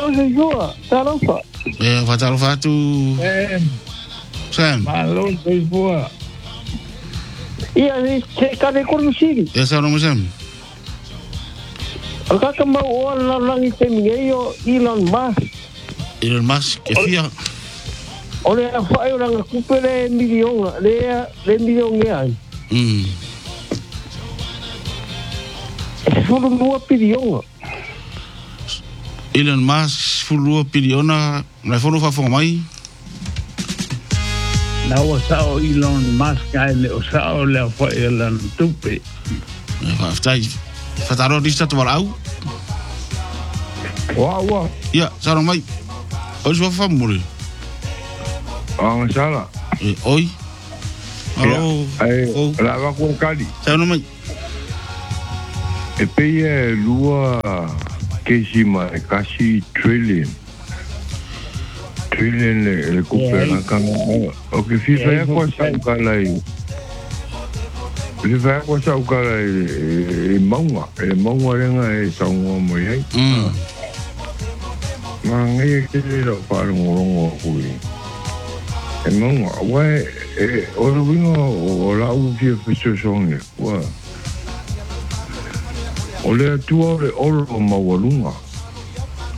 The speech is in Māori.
se joa, tarofa. Whatarofa atu. Sam. Malo, tui pua. Ia, se kare koru siri. Sa rongo Sam. O kaka mau oa langi te mingei o Elon Musk. Elon Musk, e fia. O lea whae oranga kupe le milionga, le milionga ai. Fulu mua pilionga. Elon Musk, fulua piliona, na fulu fa mai. Na o sao Elon Musk ai le o sao le whae lan tupe. Whaftai, whataro rista tu warau. Wa. Ia, saro mai. Oi sua famuri. Sala. Oi. Alo. La va con Cali. Saro mai. E pei lua kesima kasi trillion le kupe la kanga. O ke fifa ya kwa sa ukalai. Fifa ya kwa sa ukalai e maunga renga e saunga mo hai. Mangai ke le pa ngorongo kui. E maunga wa o wingo o la u fifa songe. Wa. O le tua o le oro mawalunga.